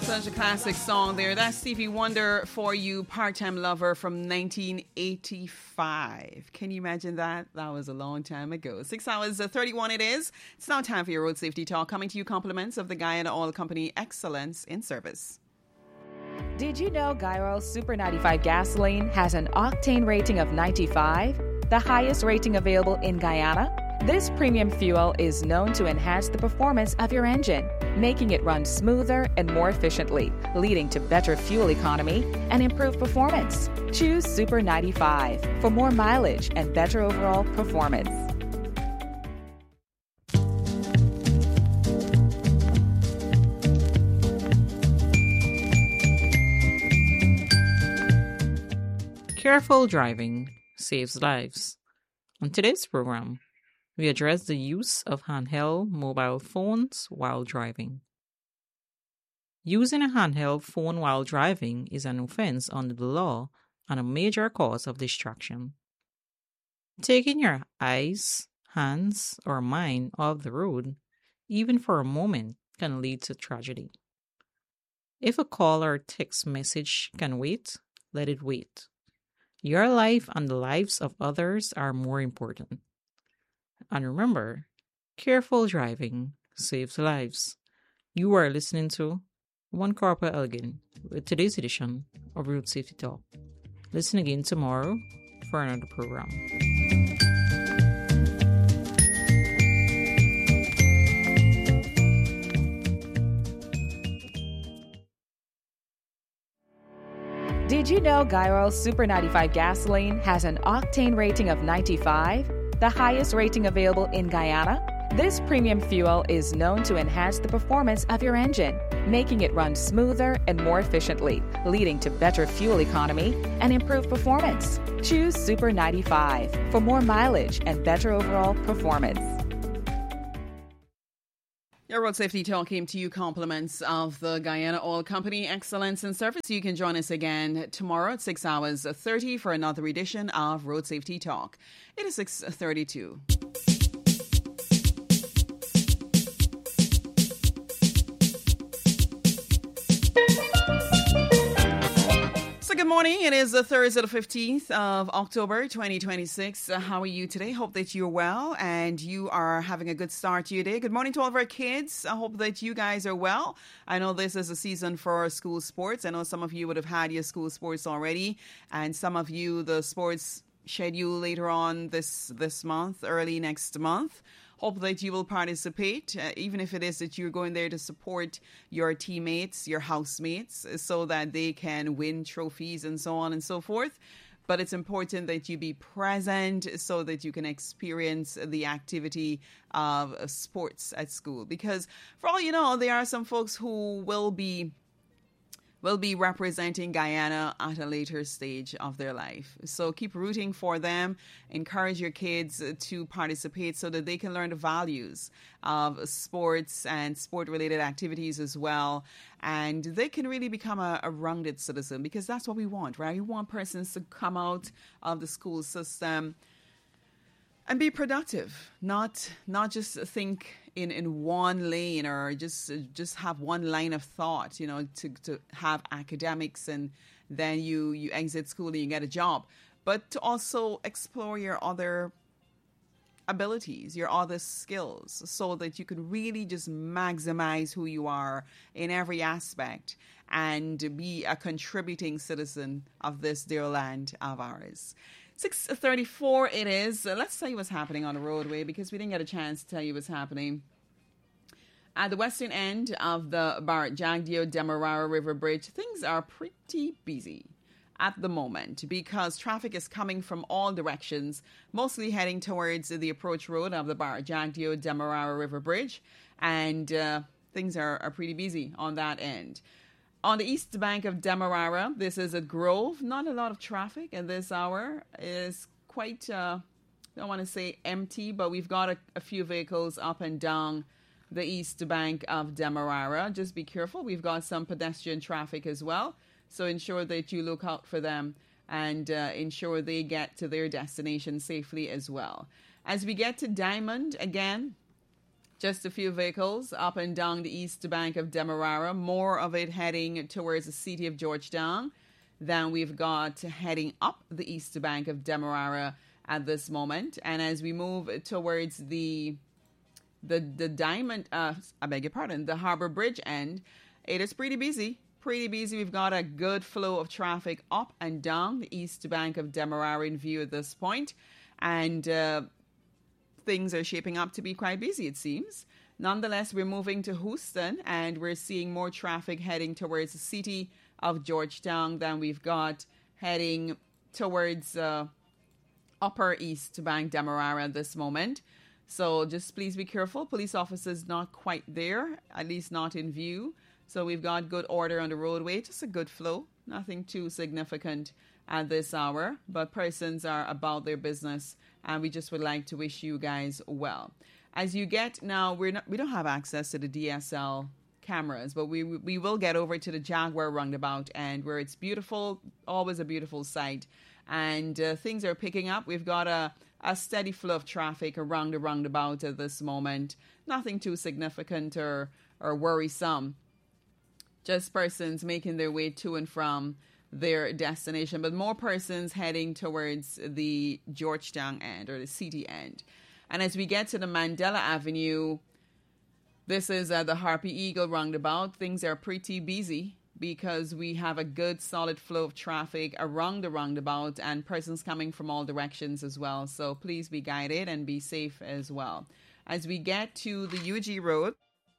Such a classic song there. That's Stevie Wonder for you, Part-Time Lover from 1985. Can you imagine that? That was a long time ago. 6 hours 31 it is. It's now time for your road safety talk. Coming to you compliments of the Guyana Oil Company. Excellence in service. Did you know Guy Oil Super 95 gasoline has an octane rating of 95, the highest rating available in Guyana? This premium fuel is known to enhance the performance of your engine, making it run smoother and more efficiently, leading to better fuel economy and improved performance. Choose Super 95 for more mileage and better overall performance. Careful driving saves lives. On today's program, we address the use of handheld mobile phones while driving. Using a handheld phone while driving is an offense under the law and a major cause of distraction. Taking your eyes, hands, or mind off the road, even for a moment, can lead to tragedy. If a call or text message can wait, let it wait. Your life and the lives of others are more important. And remember, careful driving saves lives. You are listening to One Corporal Elgin with today's edition of Road Safety Talk. Listen again tomorrow for another program. Did you know Guy Oil Super 95 gasoline has an octane rating of 95, the highest rating available in Guyana? This premium fuel is known to enhance the performance of your engine, making it run smoother and more efficiently, leading to better fuel economy and improved performance. Choose Super 95 for more mileage and better overall performance. Your road safety talk came to you compliments of the Guyana Oil Company. Excellence in service. You can join us again tomorrow at 6 hours 30 for another edition of Road Safety Talk. It is 6:32. Good morning. It is Thursday, the 15th of October, 2026. How are you today? Hope that you're well and you are having a good start to your day. Good morning to all of our kids. I hope that you guys are well. I know this is a season for school sports. I know some of you would have had your school sports already, and some of you, the sports schedule later on this month, early next month. Hope that you will participate, even if it is that you're going there to support your teammates, your housemates, so that they can win trophies and so on and so forth. But it's important that you be present so that you can experience the activity of sports at school. Because for all you know, there are some folks who will be representing Guyana at a later stage of their life. So keep rooting for them. Encourage your kids to participate so that they can learn the values of sports and sport-related activities as well. And they can really become a rounded citizen, because that's what we want, right? We want persons to come out of the school system and be productive, not just think in one lane or just have one line of thought, you know, to have academics and then you exit school and you get a job, but to also explore your other abilities, your other skills, so that you can really just maximize who you are in every aspect and be a contributing citizen of this dear land of ours. 6:34 it is. Let's tell you what's happening on the roadway, because we didn't get a chance to tell you what's happening at the western end of the Barrett Jagdeo Demerara River Bridge. Things are pretty busy at the moment because traffic is coming from all directions, mostly heading towards the approach road of the Barrett Jagdeo Demerara River Bridge, and things are pretty busy on that end. On the east bank of Demerara, this is at Grove. Not a lot of traffic at this hour. It is quite, I don't want to say empty, but we've got a few vehicles up and down the east bank of Demerara. Just be careful. We've got some pedestrian traffic as well. So ensure that you look out for them and ensure they get to their destination safely as well. As we get to Diamond, again, Just a few vehicles up and down the east bank of Demerara, more of it heading towards the city of Georgetown than we've got heading up the east bank of Demerara at this moment. And as we move towards the Harbor Bridge end, it is pretty busy. We've got a good flow of traffic up and down the east bank of Demerara in view at this point. And things are shaping up to be quite busy, it seems. Nonetheless, we're moving to Houston and we're seeing more traffic heading towards the city of Georgetown than we've got heading towards upper east bank Demerara at this moment. So just please be careful. Police officers not quite there, at least not in view. So we've got good order on the roadway, just a good flow, nothing too significant at this hour, but persons are about their business, and we just would like to wish you guys well. As you get now, we don't have access to the DSL cameras, but we will get over to the Jaguar roundabout, and where it's beautiful, always a beautiful sight, and things are picking up. We've got a steady flow of traffic around the roundabout at this moment. Nothing too significant or worrisome. Just persons making their way to and from their destination, but more persons heading towards the Georgetown end or the city end. And as we get to the Mandela Avenue, this is the Harpy Eagle roundabout. Things are pretty busy because we have a good solid flow of traffic around the roundabout and persons coming from all directions as well. So please be guided and be safe as well. As we get to the UG Road,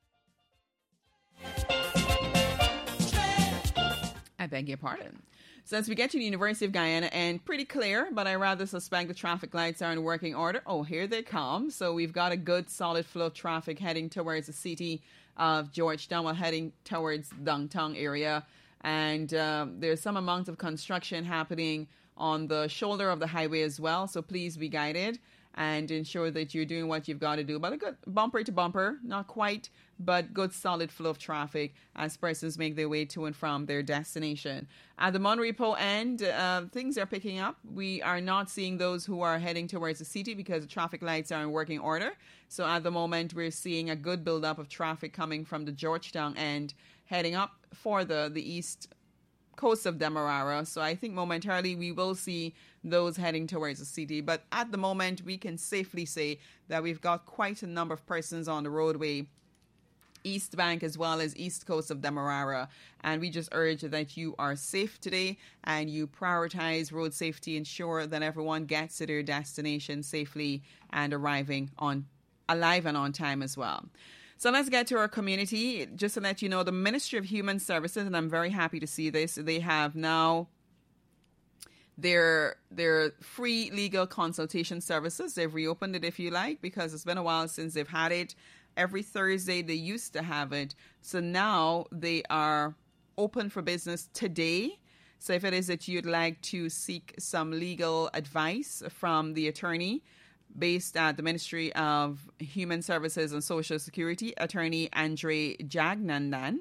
I beg your pardon. So as we get to the University of Guyana, and pretty clear, but I rather suspect the traffic lights are in working order. Oh, here they come. So we've got a good solid flow of traffic heading towards the city of Georgetown, while heading towards downtown area. And there's some amount of construction happening on the shoulder of the highway as well. So please be guided and ensure that you're doing what you've got to do. But a good bumper to bumper, not quite, but good solid flow of traffic as persons make their way to and from their destination. At the Monrepo end, things are picking up. We are not seeing those who are heading towards the city because the traffic lights are in working order. So at the moment, we're seeing a good buildup of traffic coming from the Georgetown end, heading up for the east coast of Demerara. So I think momentarily we will see those heading towards the city. But at the moment, we can safely say that we've got quite a number of persons on the roadway, East Bank as well as East Coast of Demerara. And we just urge that you are safe today and you prioritize road safety, ensure that everyone gets to their destination safely and arriving alive and on time as well. So let's get to our community. Just to let you know, the Ministry of Human Services, and I'm very happy to see this, they have now their free legal consultation services. They've reopened it, if you like, because it's been a while since they've had it. Every Thursday they used to have it. So now they are open for business today. So if it is that you'd like to seek some legal advice from the attorney based at the Ministry of Human Services and Social Security, Attorney Andre Jagnandan,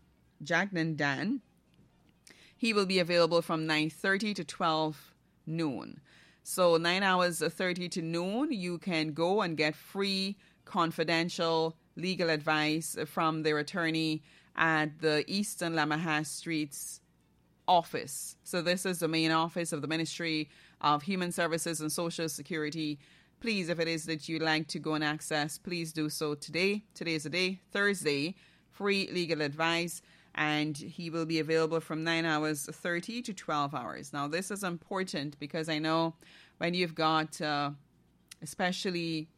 he will be available from 9:30 to 12 noon. So 9 hours 30 to noon, you can go and get free confidential legal advice from their attorney at the Eastern Lamahas Streets office. So this is the main office of the Ministry of Human Services and Social Security. Please, if it is that you'd like to go and access, please do so today. Today is the day, Thursday, free legal advice, and he will be available from 9 hours 30 to 12 hours. Now, this is important because I know when you've got especially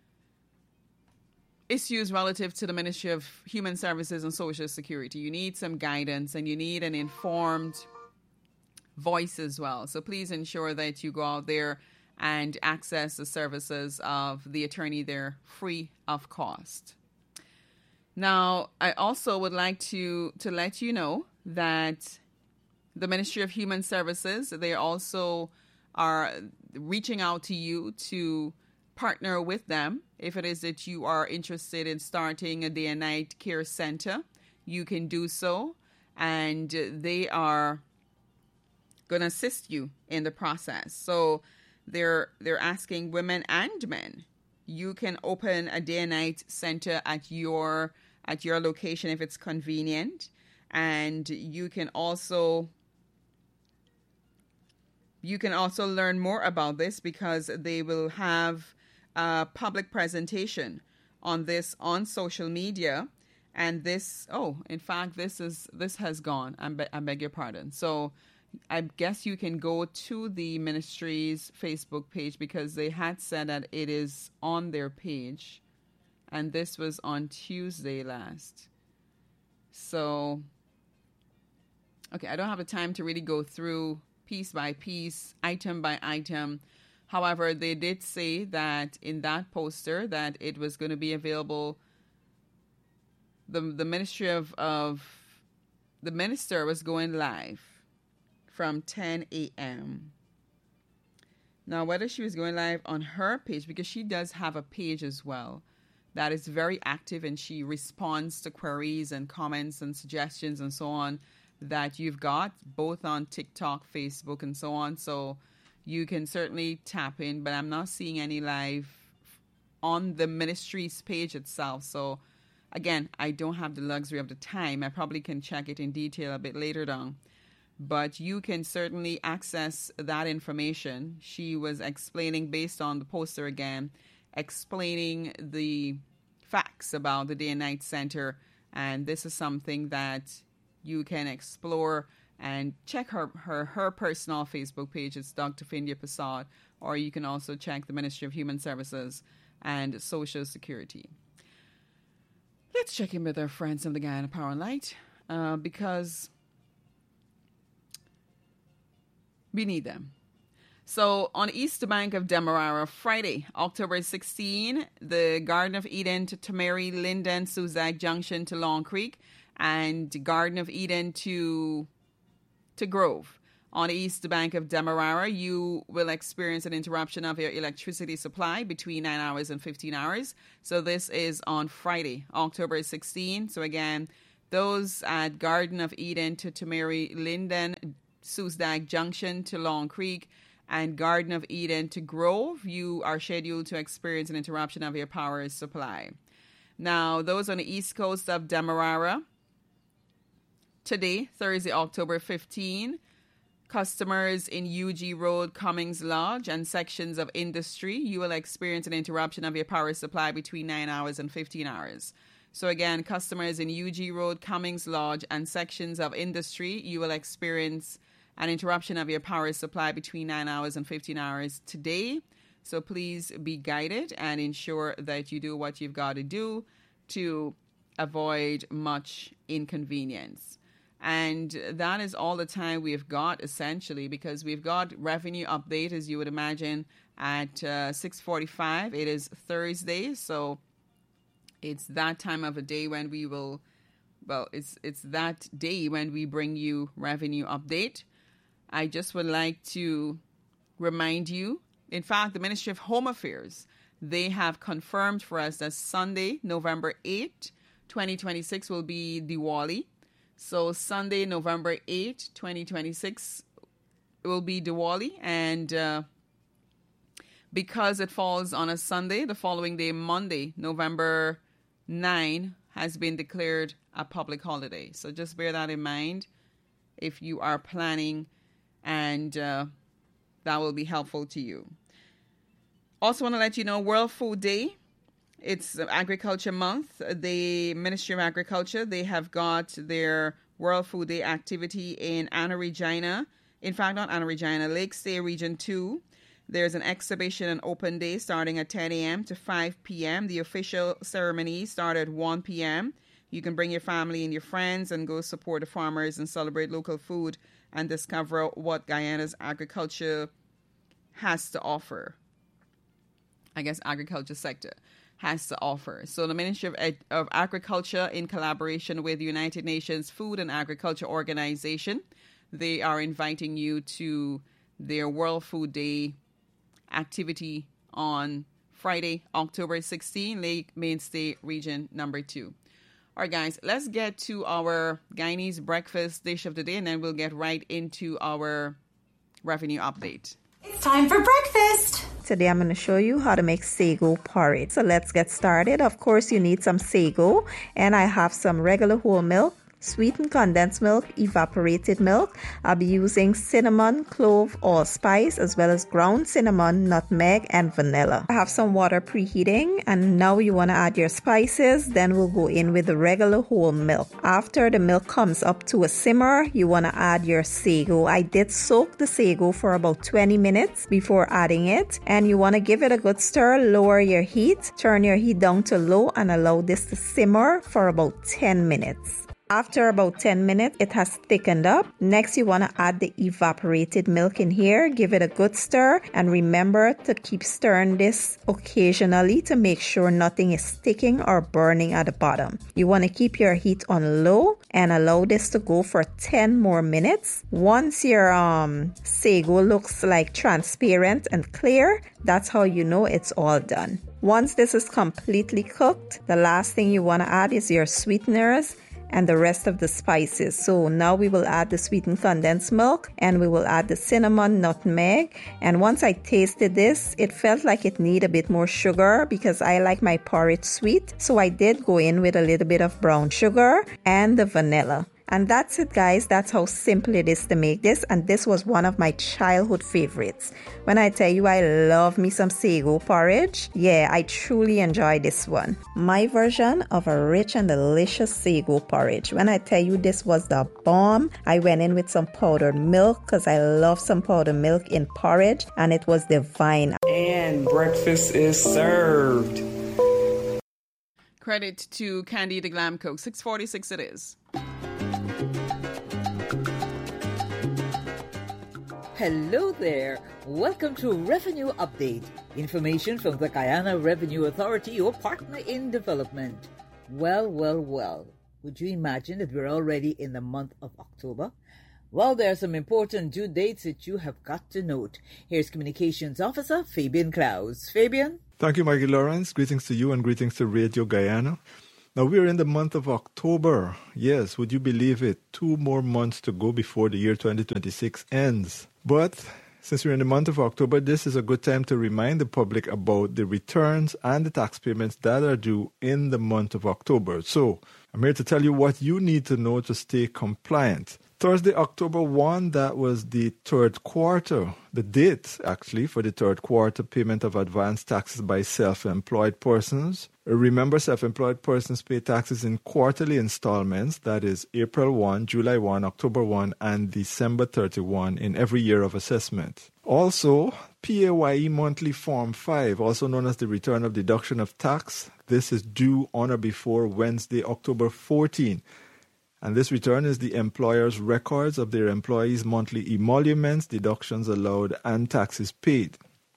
issues relative to the Ministry of Human Services and Social Security, you need some guidance and you need an informed voice as well. So please ensure that you go out there and access the services of the attorney there free of cost. Now, I also would like to let you know that the Ministry of Human Services, they also are reaching out to you to partner with them. If it is that you are interested in starting a day and night care center, you can do so. And they are going to assist you in the process. So they're asking women and men, you can open a day and night center at your location if it's convenient. And you can also learn more about this because they will have a public presentation on this on social media. And this, in fact, this has gone. I beg your pardon. So I guess you can go to the ministry's Facebook page because they had said that it is on their page. And this was on Tuesday last. So, okay, I don't have the time to really go through piece by piece, item by item. However, they did say that in that poster that it was going to be available. The minister was going live from 10 a.m. Now, whether she was going live on her page, because she does have a page as well that is very active and she responds to queries and comments and suggestions and so on that you've got both on TikTok, Facebook, and so on. So you can certainly tap in, but I'm not seeing any live on the ministry's page itself. So again, I don't have the luxury of the time. I probably can check it in detail a bit later down. But you can certainly access that information. She was explaining based on the poster again, explaining the facts about the Day and Night Center. And this is something that you can explore and check her personal Facebook page. It's Dr. Findia Prasad. Or you can also check the Ministry of Human Services and Social Security. Let's check in with our friends from the Guyana Power and Light because we need them. So on East Bank of Demerara, Friday, October 16, the Garden of Eden to Tamari, Linden, Suzac Junction to Long Creek, and Garden of Eden to Grove. On the East Bank of Demerara, you will experience an interruption of your electricity supply between 9 hours and 15 hours. So this is on Friday, October 16. So again, those at Garden of Eden to Tamari, Linden, Suzac Junction to Long Creek, and Garden of Eden to Grove, you are scheduled to experience an interruption of your power supply. Now, those on the east coast of Demerara, today, Thursday, October 15, customers in UG Road, Cummings Lodge, and sections of industry, you will experience an interruption of your power supply between 9 hours and 15 hours. So again, customers in UG Road, Cummings Lodge, and sections of industry, you will experience an interruption of your power supply between 9 hours and 15 hours today. So please be guided and ensure that you do what you've got to do to avoid much inconvenience. And that is all the time we've got, essentially, because we've got revenue update, as you would imagine, at 6:45. It is Thursday, so it's that time of the day when we will, it's that day when we bring you revenue update. I just would like to remind you, in fact, the Ministry of Home Affairs, they have confirmed for us that Sunday, November 8, 2026 will be Diwali. So Sunday, November 8, 2026 will be Diwali. And because it falls on a Sunday, the following day, Monday, November 9, has been declared a public holiday. So just bear that in mind if you are planning, and that will be helpful to you. Also want to let you know, World Food Day. It's Agriculture Month. The Ministry of Agriculture, they have got their World Food Day activity in Anna Regina. In fact, not Anna Regina, Lake Stay Region 2. There's an exhibition and open day starting at 10 a.m. to 5 p.m. The official ceremony started at 1 p.m. You can bring your family and your friends and go support the farmers and celebrate local food and discover what Guyana's agriculture has to offer. I guess agriculture sector has to offer. So the Ministry of Agriculture, in collaboration with the United Nations Food and Agriculture Organization, they are inviting you to their World Food Day activity on Friday, October 16, Lake Mainstay Region number 2. All right, guys, let's get to our Guyanese breakfast dish of the day, and then we'll get right into our revenue update. It's time for breakfast. Today I'm going to show you how to make sago porridge. So let's get started. Of course, you need some sago, and I have some regular whole milk, sweetened condensed milk, evaporated milk. I'll be using cinnamon, clove, allspice, as well as ground cinnamon, nutmeg, and vanilla. I have some water preheating, and now you want to add your spices. Then we'll go in with the regular whole milk. After the milk comes up to a simmer, you want to add your sago. I did soak the sago for about 20 minutes before adding it, and you want to give it a good stir. Lower your heat, turn your heat down to low, and allow this to simmer for about 10 minutes. After about 10 minutes, it has thickened up. Next, you want to add the evaporated milk in here. Give it a good stir, and remember to keep stirring this occasionally to make sure nothing is sticking or burning at the bottom. You want to keep your heat on low and allow this to go for 10 more minutes. Once your sago looks like transparent and clear, that's how you know it's all done. Once this is completely cooked, the last thing you want to add is your sweeteners and the rest of the spices. So now we will add the sweetened condensed milk, and we will add the cinnamon, nutmeg. And once I tasted this, it felt like it needed a bit more sugar because I like my porridge sweet. So I did go in with a little bit of brown sugar and the vanilla. And that's it, guys. That's how simple it is to make this. And this was one of my childhood favorites. When I tell you I love me some sago porridge, yeah, I truly enjoy this one. My version of a rich and delicious sago porridge. When I tell you this was the bomb, I went in with some powdered milk because I love some powdered milk in porridge, and it was divine. And breakfast is served. Credit to Candy the Glam Coke. 6:46 it is. Hello there. Welcome to Revenue Update. Information from the Guyana Revenue Authority, your partner in development. Well. Would you imagine that we're already in the month of October? Well, there are some important due dates that you have got to note. Here's Communications Officer Fabian Klaus. Fabian? Thank you, Maggie Lawrence. Greetings to you and greetings to Radio Guyana. Now, we're in the month of October. Yes, would you believe it? 2 more months to go before the year 2026 ends. But since we're in the month of October, this is a good time to remind the public about the returns and the tax payments that are due in the month of October. So I'm here to tell you what you need to know to stay compliant. Thursday, October 1, that was the third quarter, the date actually for the third quarter payment of advanced taxes by self-employed persons. Remember, self-employed persons pay taxes in quarterly installments, that is April 1, July 1, October 1, and December 31 in every year of assessment. Also, PAYE Monthly Form 5, also known as the Return of Deduction of Tax, this is due on or before Wednesday, October 14. And this return is the employer's records of their employees' monthly emoluments, deductions allowed, and taxes paid.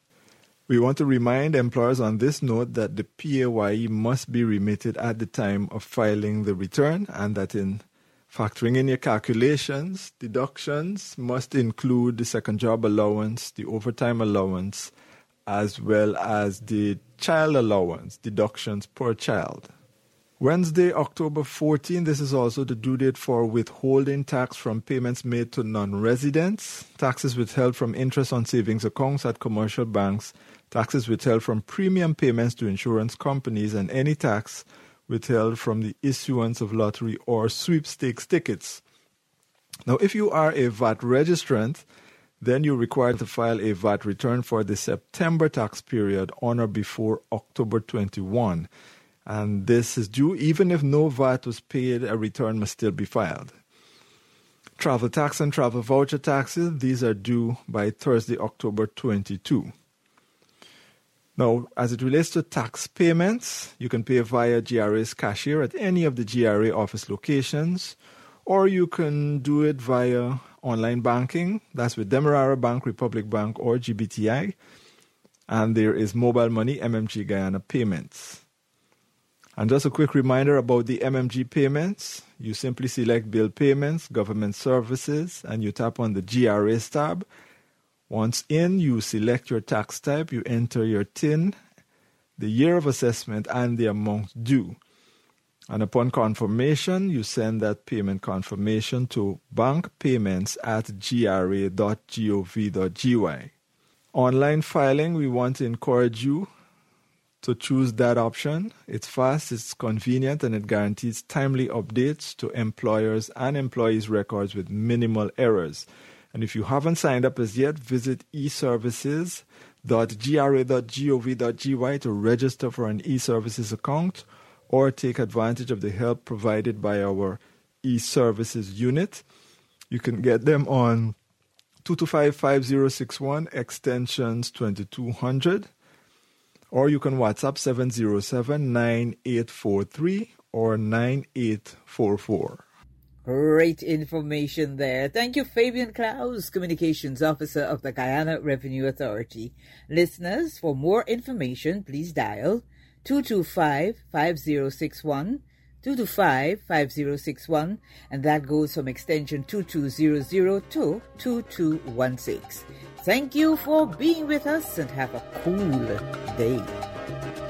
We want to remind employers on this note that the PAYE must be remitted at the time of filing the return, and that in factoring in your calculations, deductions must include the second job allowance, the overtime allowance, as well as the child allowance, deductions per child. Wednesday, October 14, this is also the due date for withholding tax from payments made to non-residents, taxes withheld from interest on savings accounts at commercial banks, taxes withheld from premium payments to insurance companies, and any tax withheld from the issuance of lottery or sweepstakes tickets. Now, if you are a VAT registrant, then you're required to file a VAT return for the September tax period on or before October 21. And this is due even if no VAT was paid, a return must still be filed. Travel tax and travel voucher taxes, these are due by Thursday, October 22. Now, as it relates to tax payments, you can pay via GRA's cashier at any of the GRA office locations, or you can do it via online banking. That's with Demerara Bank, Republic Bank, or GBTI. And there is mobile money, MMG Guyana payments. And just a quick reminder about the MMG payments. You simply select Bill Payments, Government Services, and you tap on the GRAs tab. Once in, you select your tax type, you enter your TIN, the year of assessment, and the amount due. And upon confirmation, you send that payment confirmation to bankpayments@gra.gov.gy. Online filing, we want to encourage you to choose that option. It's fast, it's convenient, and it guarantees timely updates to employers and employees' records with minimal errors. And if you haven't signed up as yet, visit eservices.gra.gov.gy to register for an eServices account or take advantage of the help provided by our eServices unit. You can get them on 225-5061 extensions 2200, or you can WhatsApp 707-9843 or 9844. Great information there. Thank you, Fabian Klaus, Communications Officer of the Guyana Revenue Authority. Listeners, for more information, please dial 225-5061, 225-5061, and that goes from extension 2200 to 2216. Thank you for being with us and have a cool day.